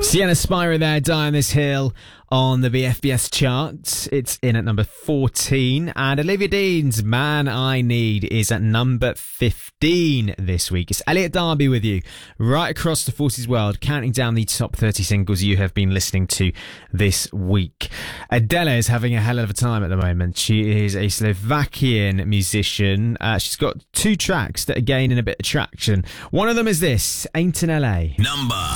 Sienna Spyro there, Die on This Hill on the BFBS chart. It's in at number 14. And Olivia Dean's Man I Need is at number 15 this week. It's Elliot Darby with you right across the 40s world, counting down the top 30 singles you have been listening to this week. Adele is having a hell of a time at the moment. She is a Slovakian musician. She's got two tracks that are gaining a bit of traction. One of them is this, Ain't in LA. Number